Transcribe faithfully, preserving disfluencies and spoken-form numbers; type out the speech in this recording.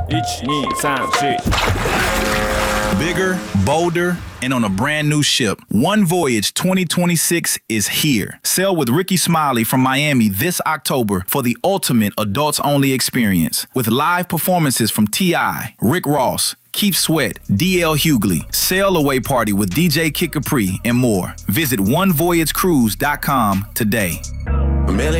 一二三四 Bigger, bolder, and on a brand new ship. One Voyage twenty twenty-six is here. Sail with Ricky Smiley from Miami this October for the ultimate adults-only experience. With live performances from T I, Rick Ross, Keith Sweat, D L Hughley, sail away party with D J Kid Capri, and more. Visit one voyage cruise dot com today.